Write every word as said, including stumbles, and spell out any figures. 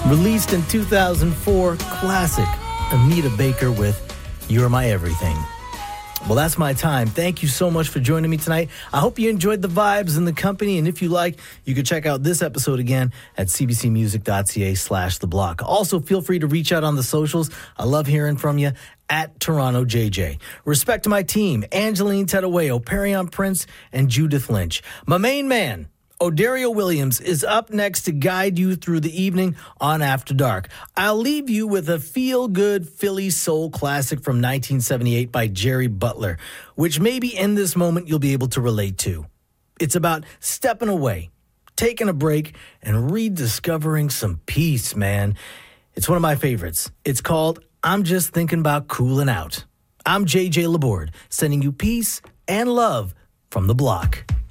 Released in two thousand four, classic Anita Baker with You're My Everything. Well, that's my time. Thank you so much for joining me tonight. I hope you enjoyed the vibes and the company. And if you like, you can check out this episode again at cbcmusic.ca slash the block. Also, feel free to reach out on the socials. I love hearing from you at Toronto J J. Respect to my team, Angeline Tedaweo, Perion Prince, and Judith Lynch. My main man, Odario Williams, is up next to guide you through the evening on After Dark. I'll leave you with a feel-good Philly soul classic from nineteen seventy-eight by Jerry Butler, which maybe in this moment you'll be able to relate to. It's about stepping away, taking a break, and rediscovering some peace, man. It's one of my favorites. It's called I'm Just Thinking About Cooling Out. I'm J J Laborde, sending you peace and love from the block.